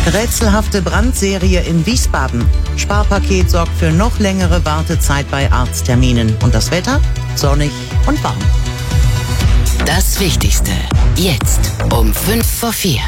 Rätselhafte Brandserie in Wiesbaden. Sparpaket sorgt für noch längere Wartezeit bei Arztterminen. Und das Wetter? Sonnig und warm. Das Wichtigste. Jetzt um 3:55.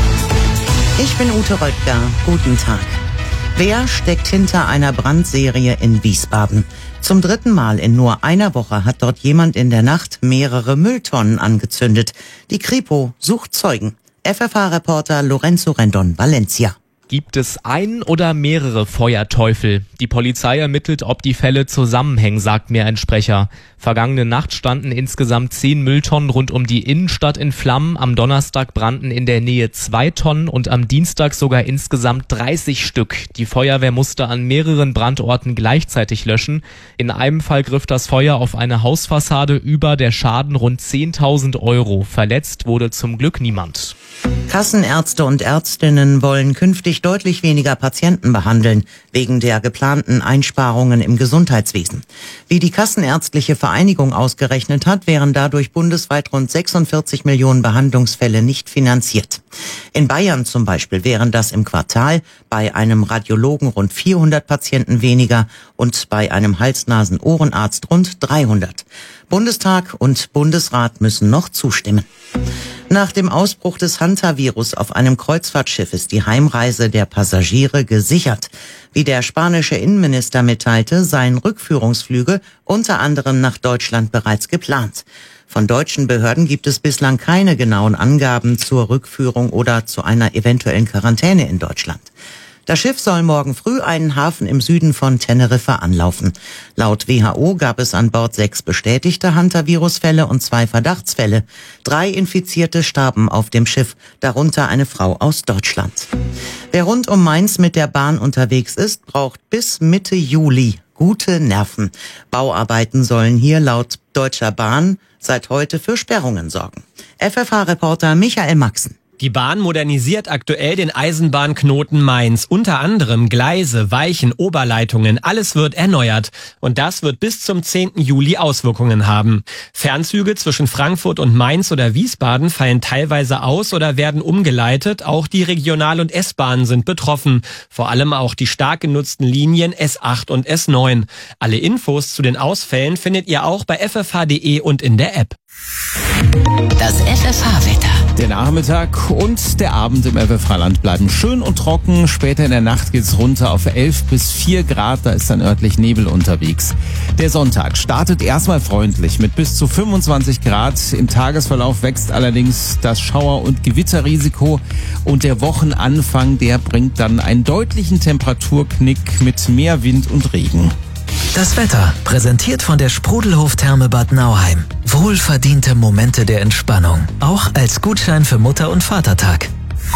Ich bin Ute Röttger. Guten Tag. Wer steckt hinter einer Brandserie in Wiesbaden? Zum 3. Mal in nur einer Woche hat dort jemand in der Nacht mehrere Mülltonnen angezündet. Die Kripo sucht Zeugen. FFH-Reporter Lorenzo Rendon, Valencia. Gibt es einen oder mehrere Feuerteufel? Die Polizei ermittelt, ob die Fälle zusammenhängen, sagt mir ein Sprecher. Vergangene Nacht standen insgesamt 10 Mülltonnen rund um die Innenstadt in Flammen. Am Donnerstag brannten in der Nähe 2 Tonnen und am Dienstag sogar insgesamt 30 Stück. Die Feuerwehr musste an mehreren Brandorten gleichzeitig löschen. In einem Fall griff das Feuer auf eine Hausfassade über, der Schaden rund 10.000 Euro. Verletzt wurde zum Glück niemand. Kassenärzte und Ärztinnen wollen künftig deutlich weniger Patienten behandeln, wegen der geplanten Einsparungen im Gesundheitswesen. Wie die Kassenärztliche Vereinigung ausgerechnet hat, wären dadurch bundesweit rund 46 Millionen Behandlungsfälle nicht finanziert. In Bayern zum Beispiel wären das im Quartal bei einem Radiologen rund 400 Patienten weniger und bei einem Hals-Nasen-Ohrenarzt rund 300. Bundestag und Bundesrat müssen noch zustimmen. Nach dem Ausbruch des Hantavirus auf einem Kreuzfahrtschiff ist die Heimreise der Passagiere gesichert. Wie der spanische Innenminister mitteilte, seien Rückführungsflüge unter anderem nach Deutschland bereits geplant. Von deutschen Behörden gibt es bislang keine genauen Angaben zur Rückführung oder zu einer eventuellen Quarantäne in Deutschland. Das Schiff soll morgen früh einen Hafen im Süden von Teneriffa anlaufen. Laut WHO gab es an Bord 6 bestätigte Hantavirus-Fälle und 2 Verdachtsfälle. 3 Infizierte starben auf dem Schiff, darunter eine Frau aus Deutschland. Wer rund um Mainz mit der Bahn unterwegs ist, braucht bis Mitte Juli gute Nerven. Bauarbeiten sollen hier laut Deutscher Bahn seit heute für Sperrungen sorgen. FFH-Reporter Michael Maxen. Die Bahn modernisiert aktuell den Eisenbahnknoten Mainz. Unter anderem Gleise, Weichen, Oberleitungen, alles wird erneuert. Und das wird bis zum 10. Juli Auswirkungen haben. Fernzüge zwischen Frankfurt und Mainz oder Wiesbaden fallen teilweise aus oder werden umgeleitet. Auch die Regional- und S-Bahnen sind betroffen. Vor allem auch die stark genutzten Linien S8 und S9. Alle Infos zu den Ausfällen findet ihr auch bei ffh.de und in der App. Das FFH-Wetter. Der Nachmittag und der Abend im FFH-Land bleiben schön und trocken. Später in der Nacht geht's runter auf 11 bis 4 Grad. Da ist dann örtlich Nebel unterwegs. Der Sonntag startet erstmal freundlich mit bis zu 25 Grad. Im Tagesverlauf wächst allerdings das Schauer- und Gewitterrisiko. Und der Wochenanfang, der bringt dann einen deutlichen Temperaturknick mit mehr Wind und Regen. Das Wetter, präsentiert von der Sprudelhof-Therme Bad Nauheim. Wohlverdiente Momente der Entspannung. Auch als Gutschein für Mutter- und Vatertag.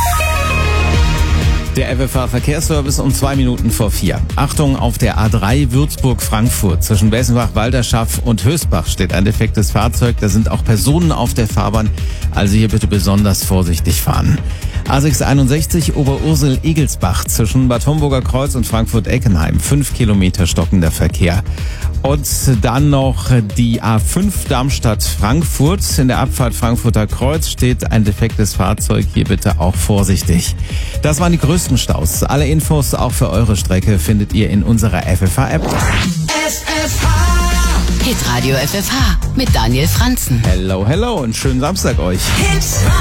Der FFH-Verkehrsservice um 2 Minuten vor 4. Achtung, auf der A3 Würzburg-Frankfurt zwischen Bessenbach-Walderschaff und Hösbach steht ein defektes Fahrzeug. Da sind auch Personen auf der Fahrbahn, also hier bitte besonders vorsichtig fahren. A661 Oberursel-Egelsbach zwischen Bad Homburger Kreuz und Frankfurt-Eckenheim. 5 Kilometer stockender Verkehr. Und dann noch die A5 Darmstadt-Frankfurt. In der Abfahrt Frankfurter Kreuz steht ein defektes Fahrzeug. Hier bitte auch vorsichtig. Das waren die größten Staus. Alle Infos auch für eure Strecke findet ihr in unserer FFH-App. Hitradio FFH mit Daniel Franzen. Hello, hello und schönen Samstag euch.